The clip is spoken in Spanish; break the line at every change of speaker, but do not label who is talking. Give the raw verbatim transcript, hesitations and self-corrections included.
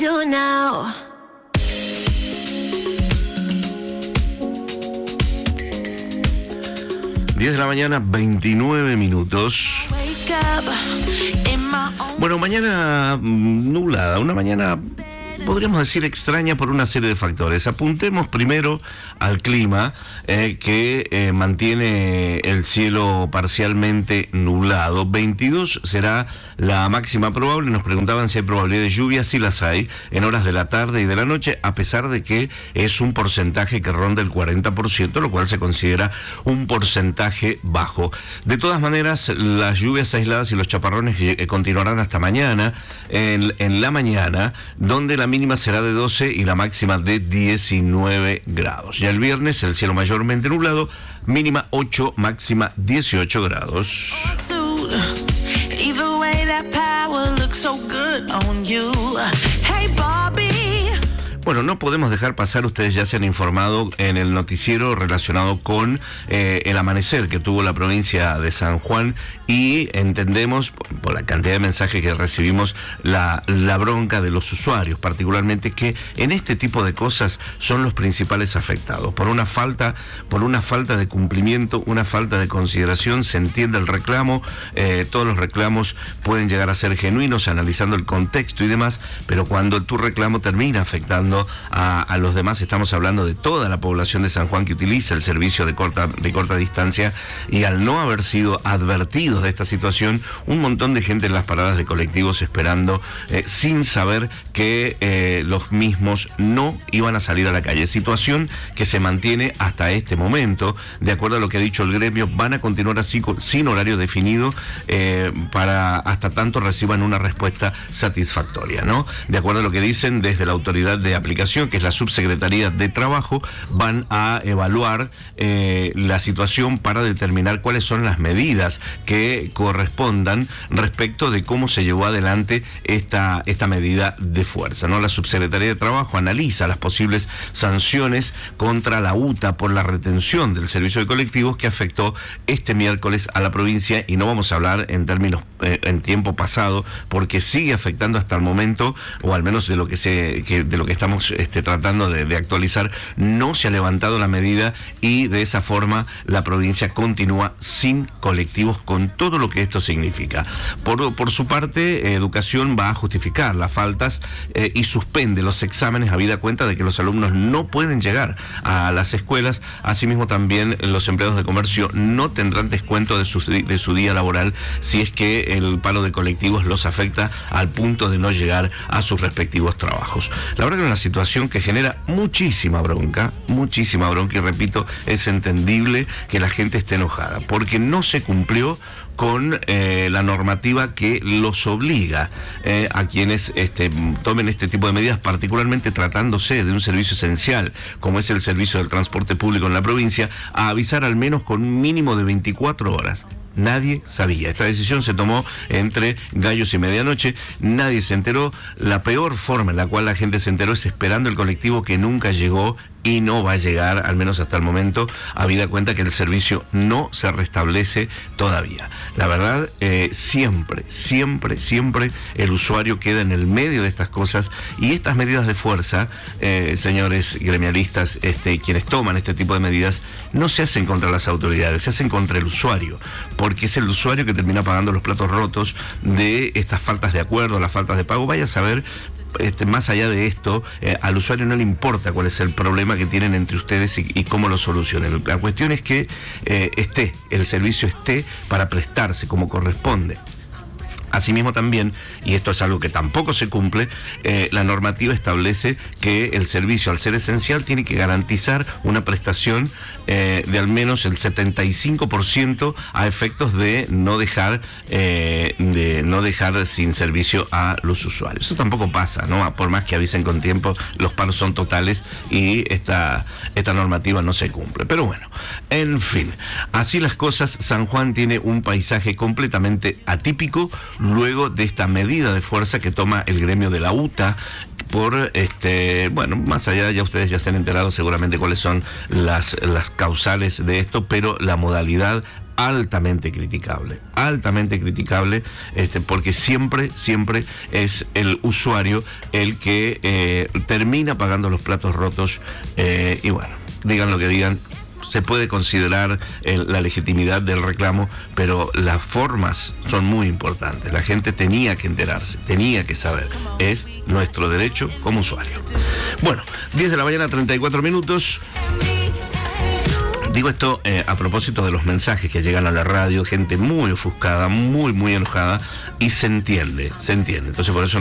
Do now.
diez de la mañana, veintinueve minutos. Bueno, mañana nublada, una mañana, podríamos decir, extraña por una serie de factores. Apuntemos primero al clima, eh, que eh, mantiene el cielo parcialmente nublado. veintidós será la máxima probable. Nos preguntaban si hay probabilidad de lluvia. Sí las hay en horas de la tarde y de la noche, a pesar de que es un porcentaje que ronda el cuarenta por ciento, lo cual se considera un porcentaje bajo. De todas maneras, las lluvias aisladas y los chaparrones eh, continuarán hasta mañana, en, en la mañana, donde la mínima será de doce y la máxima de diecinueve grados. Ya el viernes el cielo mayormente nublado, mínima ocho, máxima dieciocho grados. Bueno, no podemos dejar pasar, ustedes ya se han informado en el noticiero relacionado con eh, el amanecer que tuvo la provincia de San Juan, y entendemos, por, por la cantidad de mensajes que recibimos, la, la bronca de los usuarios, particularmente, que en este tipo de cosas son los principales afectados. Por una falta, por una falta de cumplimiento, una falta de consideración, se entiende el reclamo, eh, todos los reclamos pueden llegar a ser genuinos, analizando el contexto y demás, pero cuando tu reclamo termina afectando A, a los demás, estamos hablando de toda la población de San Juan que utiliza el servicio de corta, de corta distancia, y al no haber sido advertidos de esta situación, un montón de gente en las paradas de colectivos esperando, eh, sin saber que eh, los mismos no iban a salir a la calle. Situación que se mantiene hasta este momento. De acuerdo a lo que ha dicho el gremio, van a continuar así, sin horario definido, eh, para hasta tanto reciban una respuesta satisfactoria, ¿no? De acuerdo a lo que dicen desde la autoridad de aplicación, que es la Subsecretaría de Trabajo, van a evaluar eh, la situación para determinar cuáles son las medidas que correspondan respecto de cómo se llevó adelante esta, esta medida de fuerza, ¿no? La Subsecretaría de Trabajo analiza las posibles sanciones contra la U T A por la retención del servicio de colectivos que afectó este miércoles a la provincia, y no vamos a hablar en términos eh, en tiempo pasado, porque sigue afectando hasta el momento, o al menos de lo que se que, de lo que estamos Este, tratando de, de actualizar. No se ha levantado la medida y de esa forma la provincia continúa sin colectivos, con todo lo que esto significa. Por, por su parte, Educación va a justificar las faltas eh, y suspende los exámenes, habida cuenta de que los alumnos no pueden llegar a las escuelas. Asimismo, también los empleados de comercio no tendrán descuento de su, de su día laboral si es que el paro de colectivos los afecta al punto de no llegar a sus respectivos trabajos. La verdad que una situación que genera muchísima bronca, muchísima bronca, y repito, es entendible que la gente esté enojada, porque no se cumplió con eh, la normativa que los obliga eh, a quienes este, tomen este tipo de medidas, particularmente tratándose de un servicio esencial, como es el servicio del transporte público en la provincia, a avisar al menos con un mínimo de veinticuatro horas. Nadie sabía. Esta decisión se tomó entre gallos y medianoche. Nadie se enteró. La peor forma en la cual la gente se enteró es esperando el colectivo, que nunca llegó y no va a llegar, al menos hasta el momento, habida cuenta que el servicio no se restablece todavía. La verdad, eh, siempre, siempre, siempre el usuario queda en el medio de estas cosas, y estas medidas de fuerza, eh, señores gremialistas, este, quienes toman este tipo de medidas, no se hacen contra las autoridades, se hacen contra el usuario, porque es el usuario que termina pagando los platos rotos de estas faltas de acuerdo, las faltas de pago. Vaya a saber. Este, más allá de esto, eh, al usuario no le importa cuál es el problema que tienen entre ustedes y, y cómo lo solucionen. La cuestión es que eh, esté, el servicio esté para prestarse como corresponde. Asimismo también, y esto es algo que tampoco se cumple, eh, la normativa establece que el servicio, al ser esencial, tiene que garantizar una prestación eh, de al menos el setenta y cinco por ciento a efectos de no dejar eh, de no dejar sin servicio a los usuarios. Eso tampoco pasa, ¿no? Por más que avisen con tiempo, los paros son totales y esta, esta normativa no se cumple. Pero bueno, en fin, así las cosas. San Juan tiene un paisaje completamente atípico luego de esta medida de fuerza que toma el gremio de la U T A por, este, bueno, más allá, ya ustedes ya se han enterado seguramente cuáles son las, las causales de esto, pero la modalidad altamente criticable, altamente criticable, este, porque siempre, siempre es el usuario el que eh, termina pagando los platos rotos, eh, y bueno, digan lo que digan, se puede considerar el, la legitimidad del reclamo, pero las formas son muy importantes. La gente tenía que enterarse, tenía que saber. Es nuestro derecho como usuario. Bueno, diez de la mañana, treinta y cuatro minutos. Digo esto eh, a propósito de los mensajes que llegan a la radio, gente muy ofuscada, muy, muy enojada, y se entiende, se entiende. Entonces por eso